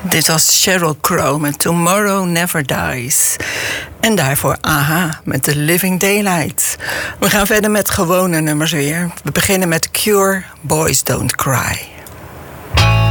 Dit was Sheryl Crow met Tomorrow Never Dies. En daarvoor AHA met The Living Daylights. We gaan verder met gewone nummers weer. We beginnen met Cure, Boys Don't Cry.